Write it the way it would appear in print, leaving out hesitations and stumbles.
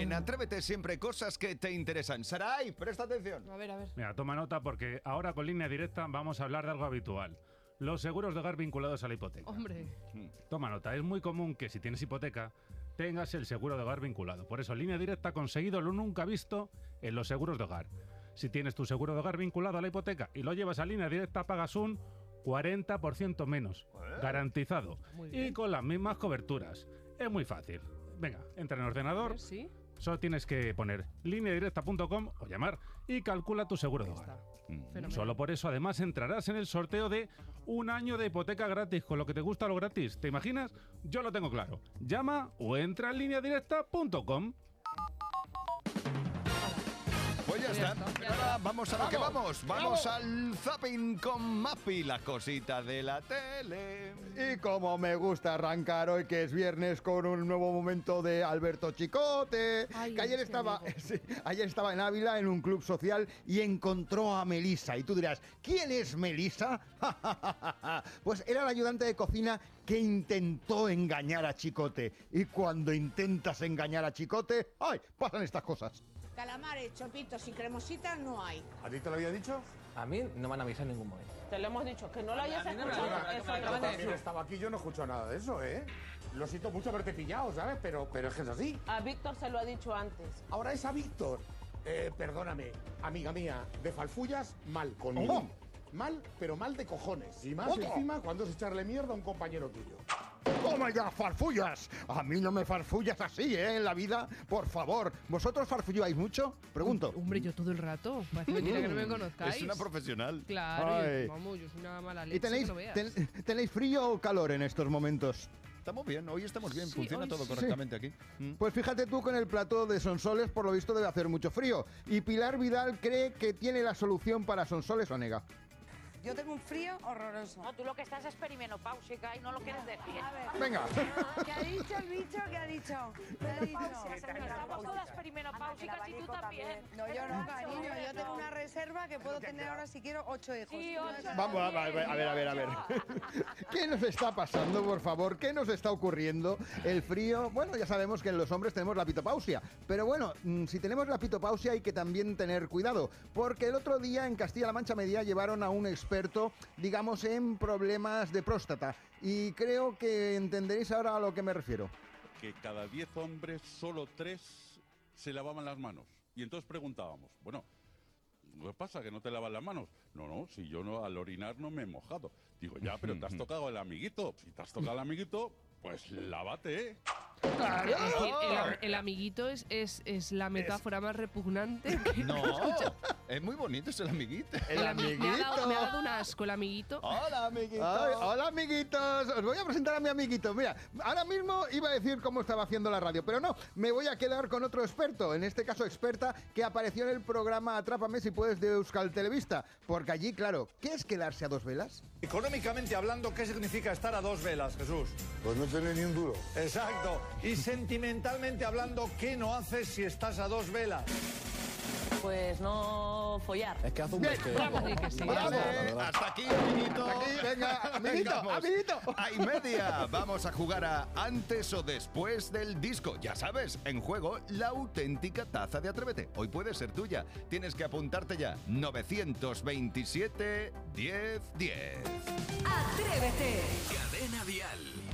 En Atrévete siempre cosas que te interesan. Saray, presta atención. A ver. Mira, toma nota porque ahora con Línea Directa vamos a hablar de algo habitual. Los seguros de hogar vinculados a la hipoteca. Hombre. Toma nota, es muy común que si tienes hipoteca tengas el seguro de hogar vinculado. Por eso Línea Directa ha conseguido lo nunca visto en los seguros de hogar. Si tienes tu seguro de hogar vinculado a la hipoteca y lo llevas a Línea Directa, pagas un 40% menos, garantizado, y con las mismas coberturas. Es muy fácil. Venga, entra en el ordenador, ¿Sí? solo tienes que poner lineadirecta.com o llamar y calcula tu seguro de hogar. Fenomenal. Solo por eso, además, entrarás en el sorteo de un año de hipoteca gratis, con lo que te gusta lo gratis. ¿Te imaginas? Yo lo tengo claro. Llama o entra en lineadirecta.com. Pues ya está. Ahora vamos a lo que vamos. Vamos al zapping con Mapi, la cosita de la tele. Y como me gusta arrancar hoy, que es viernes, con un nuevo momento de Alberto Chicote. Ay, que ayer qué estaba, amigo. sí, ayer estaba en Ávila, en un club social, y encontró a Melisa. Y tú dirás, ¿quién es Melisa? Pues era la ayudante de cocina que intentó engañar a Chicote. Y cuando intentas engañar a Chicote, ¡ay!, pasan estas cosas. Calamares, chopitos y cremositas no hay. ¿A ti te lo había dicho? A mí no me han avisado en ningún momento. Te lo hemos dicho, que no lo hayas escuchado. Yo también estaba aquí, yo no escucho nada de eso, ¿eh? Lo siento mucho haberte pillado, ¿sabes? Pero es que es así. A Víctor se lo ha dicho antes. Ahora es a Víctor. Perdóname, amiga mía, de falfullas, mal conmigo. ¿Cómo? Mal, pero mal de cojones. Y más ¿Otro? encima cuando es echarle mierda a un compañero tuyo. ¡Toma ya, farfullas! A mí no me farfullas así, ¿eh? En la vida, por favor. ¿Vosotros farfulláis mucho? Pregunto. Hombre, yo todo el rato. Parece mentira que no me conozcáis. Es una profesional. Claro, Ay. vamos, yo soy una mala leche. ¿Y tenéis, que no veas. tenéis frío o calor en estos momentos? Estamos bien, hoy estamos bien. Sí, Funciona hoy todo sí. correctamente aquí. Pues fíjate tú, con el plató de Sonsoles, por lo visto debe hacer mucho frío. Y Pilar Vidal cree que tiene la solución para Sonsoles, o nega. Yo tengo un frío horroroso. No, tú lo que estás es perimenopáusica y no lo quieres decir. A ver, Venga. ¿qué ha dicho el bicho? ¿Qué ha dicho? ¿Qué ha dicho? Estamos todas perimenopáusicas y tú también. No, yo no, cariño. Yo tengo una reserva que puedo tener ahora, si quiero, 8 hijos. Sí, No, 8. eso no. Vamos, a ver. ¿Qué nos está pasando, por favor? ¿Qué nos está ocurriendo? El frío, bueno, ya sabemos que en los hombres tenemos la pitopausia. Pero bueno, si tenemos la pitopausia hay que también tener cuidado. Porque el otro día en Castilla-La Mancha Media llevaron a un experto, digamos, en problemas de próstata. Y creo que entenderéis ahora a lo que me refiero. Que cada 10 hombres, solo 3 se lavaban las manos. Y entonces preguntábamos, bueno, ¿qué pasa, que no te lavas las manos? No, si yo no, al orinar no me he mojado. Digo, ya, pero te has tocado el amiguito. Si te has tocado el amiguito, pues lávate, ¿eh? Es decir, el amiguito es la metáfora más repugnante que No, es muy bonito, es el amiguito. El amiguito. me ha dado un asco el amiguito. Hola, amiguito. Ay, hola, amiguitos. Os voy a presentar a mi amiguito. Mira, ahora mismo iba a decir cómo estaba haciendo la radio, pero no, me voy a quedar con otro experto, en este caso experta, que apareció en el programa Atrápame si puedes de Euskal Televista. Porque allí, claro, ¿qué es quedarse a dos velas? Económicamente hablando, ¿qué significa estar a dos velas, Jesús? Pues no tener ni un duro. Exacto. Y sentimentalmente hablando, ¿qué no haces si estás a dos velas? Pues no follar. Es que hace un Bien, mes que... bravo. Sí, que sí. Bravo. Hasta aquí, amiguito. Hasta aquí, venga, amiguito, Vengamos. amiguito. A y media. Vamos a jugar a antes o después del disco. Ya sabes, en juego la auténtica taza de Atrévete. Hoy puede ser tuya. Tienes que apuntarte ya. 927 10 10. Atrévete. Cadena Dial.